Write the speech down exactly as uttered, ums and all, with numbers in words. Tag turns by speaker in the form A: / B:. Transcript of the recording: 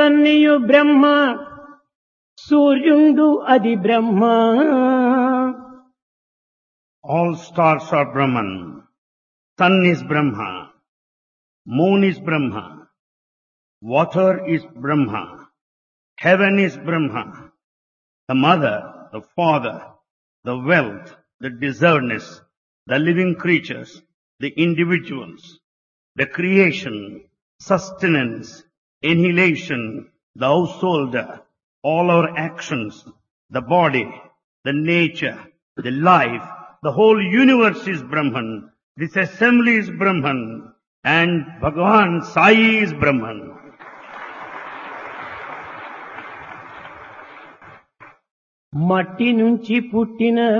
A: జీవులన్నీయు బ్రహ్మ సూర్యుండు అది బ్రహ్మ.
B: All stars are Brahman. Sun is Brahma. Moon is Brahma. Water is Brahma. Heaven is Brahma. The mother, the father, the wealth, the deservedness, the living creatures, the individuals, the creation, sustenance, annihilation, the householder, all our actions, the body, the nature, the life, the whole universe is Brahman. This assembly is Brahman. And Bhagavan Sai is Brahman.
A: మట్టి నుంచి పుట్టిన